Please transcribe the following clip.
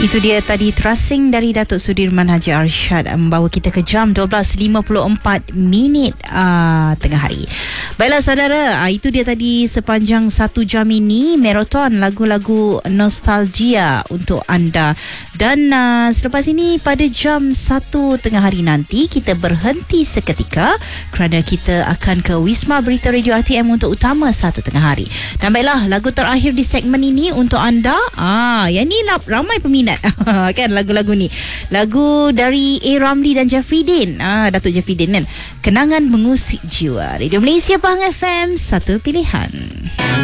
Itu dia tadi terasing dari Datuk Sudirman Haji Arsyad membawa kita ke jam 12.54 tengah hari. Baiklah saudara, itu dia tadi sepanjang 1 jam ini maraton lagu-lagu nostalgia untuk anda. Dan selepas ini pada jam 1 tengah hari nanti kita berhenti seketika kerana kita akan ke Wisma Berita Radio RTM untuk utama 1 tengah hari. Dan baiklah, lagu terakhir di segmen ini untuk anda. Yang ni ramai peminat kan lagu-lagu ni. Lagu dari A. Ramli dan Jeffrey Din. Datuk Jeffrey Din kan. Kenangan Mengusik Jiwa. Radio Malaysia Pahang FM, satu pilihan.